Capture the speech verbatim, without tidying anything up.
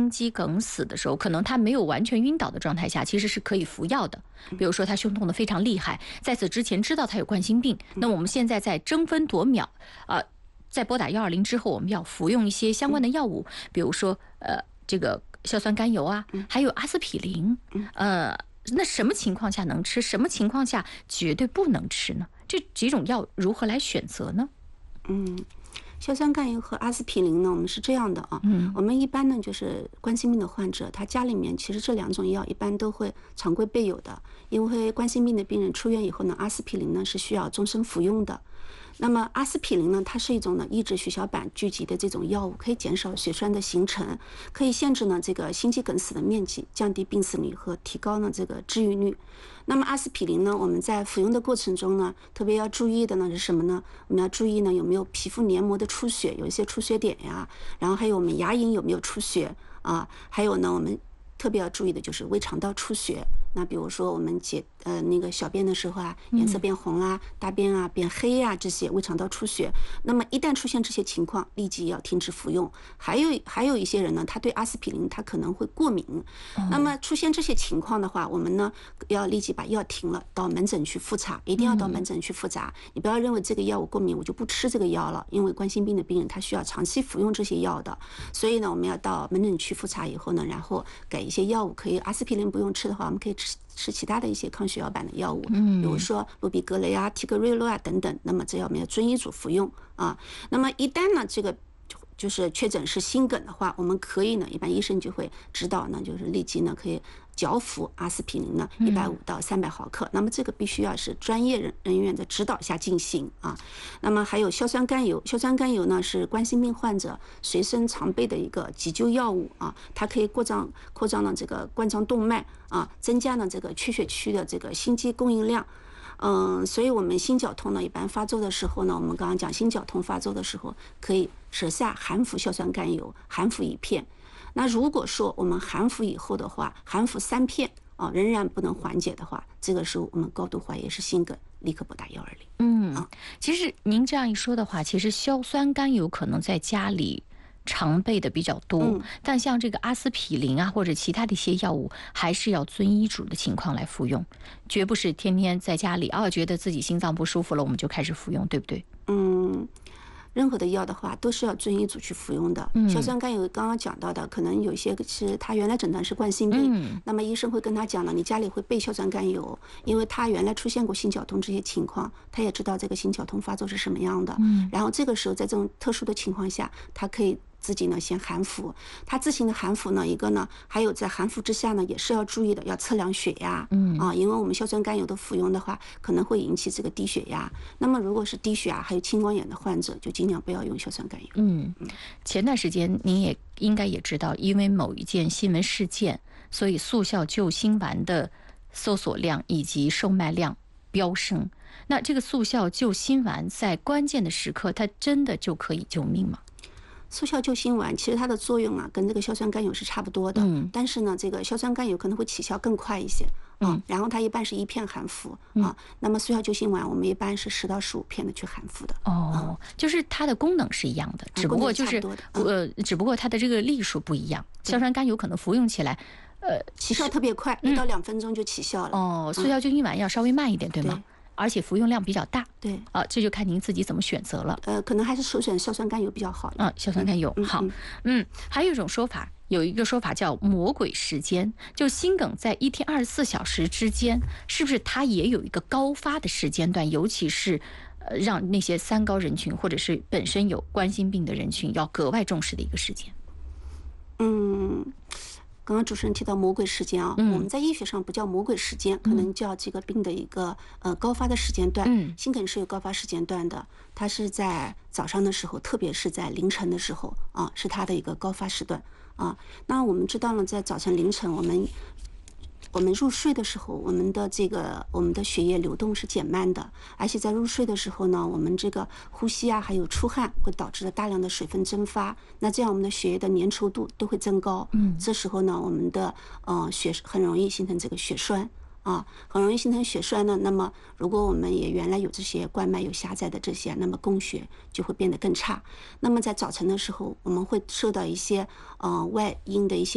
心肌梗死的时候，可能他没有完全晕倒的状态下，其实是可以服药的。比如说他胸痛的非常厉害，在此之前知道他有冠心病，那我们现在在争分夺秒啊、呃，在拨打一二零之后，我们要服用一些相关的药物，比如说呃这个硝酸甘油啊，还有阿司匹林，呃。那什么情况下能吃，什么情况下绝对不能吃呢？这几种药如何来选择呢？ 嗯，硝酸甘油和阿司匹林呢，我们是这样的啊，嗯，我们一般呢就是冠心病的患者，他家里面其实这两种药一般都会常规备有的，因为冠心病的病人出院以后呢，阿司匹林呢是需要终身服用的。那么阿司匹林呢，它是一种呢抑制血小板聚集的这种药物，可以减少血栓的形成，可以限制呢这个心肌梗死的面积，降低病死率和提高呢这个治愈率。那么阿司匹林呢，我们在服用的过程中呢，特别要注意的呢是什么呢？我们要注意呢有没有皮肤黏膜的出血，有一些出血点呀，然后还有我们牙龈有没有出血啊，还有呢我们特别要注意的就是胃肠道出血。那比如说我们解呃那个小便的时候啊，颜色变红啊，大便啊变黑啊，这些胃肠道出血，那么一旦出现这些情况，立即要停止服用。还有还有一些人呢，他对阿司匹林他可能会过敏，那么出现这些情况的话，我们呢要立即把药停了，到门诊去复查，一定要到门诊去复查。你不要认为这个药我过敏我就不吃这个药了，因为冠心病的病人他需要长期服用这些药的，所以呢我们要到门诊去复查以后呢，然后给一些药物，可以阿司匹林不用吃的话，我们可以吃吃其他的一些抗血小板的药物，比如说鲁比格雷啊、替格瑞洛啊等等。那么这要我们要遵医嘱服用啊。那么一旦呢这个就是确诊是心梗的话，我们可以呢，一般医生就会指导呢，就是立即呢可以嚼服阿司匹林呢一百五到三百毫克。那么这个必须要是专业人人员的指导下进行啊。那么还有硝酸甘油，硝酸甘油呢是冠心病患者随身常备的一个急救药物啊，它可以扩张扩张了这个冠状动脉啊，增加呢这个缺血区的这个心肌供应量。嗯，所以我们心绞痛呢，一般发作的时候呢，我们刚刚讲心绞痛发作的时候，可以舌下含服硝酸甘油，含服一片。那如果说我们含服以后的话，含服三片啊，仍然不能缓解的话，这个时候我们高度怀疑是心梗，立刻拨打一二零。 嗯，啊，其实您这样一说的话，其实硝酸甘油可能在家里常备的比较多，嗯，但像这个阿司匹林啊或者其他的一些药物，还是要遵医嘱的情况来服用，绝不是天天在家里啊觉得自己心脏不舒服了我们就开始服用，对不对？ 嗯，任何的药的话都是要遵医嘱去服用的。硝酸甘油刚刚讲到的，可能有些是他原来诊断是冠心病，嗯，那么医生会跟他讲了，你家里会备硝酸甘油，因为他原来出现过心绞痛这些情况，他也知道这个心绞痛发作是什么样的，嗯，然后这个时候在这种特殊的情况下，他可以自己呢先含服，他自行的含服呢，一个呢，还有在含服之下呢，也是要注意的，要测量血压，嗯啊，因为我们硝酸甘油的服用的话，可能会引起这个低血压。那么如果是低血压还有青光眼的患者，就尽量不要用硝酸甘油。 嗯，前段时间您也应该也知道，因为某一件新闻事件，所以速效救心丸的搜索量以及售卖量飙升。那这个速效救心丸在关键的时刻，它真的就可以救命吗？ 速效救心丸其实它的作用啊，跟这个硝酸甘油是差不多的，嗯，但是呢，这个硝酸甘油可能会起效更快一些，啊，嗯，然后它一般是一片含服，嗯，啊，那么速效救心丸我们一般是十到十五片的去含服的。 哦，嗯，就是它的功能是一样的，只不过就是呃，只不过它的这个粒数不一样。硝酸甘油可能服用起来，呃， 起效特别快，一到两分钟就起效了。 哦，速效救心丸要稍微慢一点，对吗？对，而且服用量比较大， 对啊，这就看您自己怎么选择了。 呃，可能还是首选硝酸甘油比较好。 嗯，硝酸甘油，嗯，好，嗯，还有一种说法，有一个说法叫魔鬼时间，就心梗在一天二十四小时之间，是不是它也有一个高发的时间段？尤其是呃，让那些三高人群或者是本身有冠心病的人群要格外重视的一个时间。 嗯。刚刚主持人提到魔鬼时间啊，嗯，我们在医学上不叫魔鬼时间，可能叫这个病的一个呃高发的时间段。嗯，心梗是有高发时间段的，它是在早上的时候，特别是在凌晨的时候啊，是它的一个高发时段啊。那我们知道呢，在早晨凌晨，我们我们入睡的时候，我们的这个我们的血液流动是减慢的，而且在入睡的时候呢，我们这个呼吸啊，还有出汗，会导致大量的水分蒸发，那这样我们的血液的粘稠度都会增高。嗯，这时候呢，我们的呃血很容易形成这个血栓。啊，很容易形成血栓呢。那么，如果我们也原来有这些冠脉有狭窄的这些，那么供血就会变得更差。那么在早晨的时候，我们会受到一些呃外因的一些